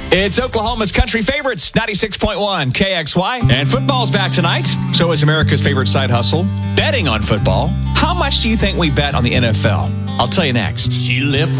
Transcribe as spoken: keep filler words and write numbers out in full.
It's Oklahoma's country favorites, ninety-six point one K X Y. And football's back tonight. So is America's favorite side hustle, betting on football. How much do you think we bet on the N F L? I'll tell you next. She left with